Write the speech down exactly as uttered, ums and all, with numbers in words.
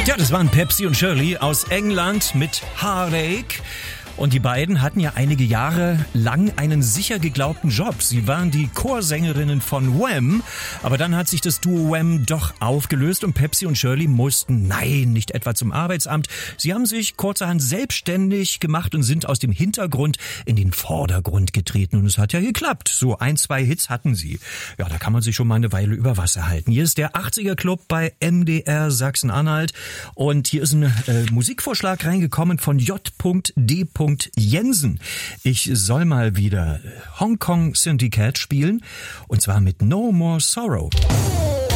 Ja, das waren Pepsi und Shirley aus England mit Heartache. Und die beiden hatten ja einige Jahre lang einen sicher geglaubten Job. Sie waren die Chorsängerinnen von Wham, aber dann hat sich das Duo Wham doch aufgelöst und Pepsi und Shirley mussten, nein, nicht etwa zum Arbeitsamt. Sie haben sich kurzerhand selbstständig gemacht und sind aus dem Hintergrund in den Vordergrund getreten. Und es hat ja geklappt. So ein, zwei Hits hatten sie. Ja, da kann man sich schon mal eine Weile über Wasser halten. Hier ist der achtziger Club bei M D R Sachsen-Anhalt und hier ist ein äh, Musikvorschlag reingekommen von J D Jensen. Ich soll mal wieder Hong Kong Syndicate spielen und zwar mit No More Sorrow.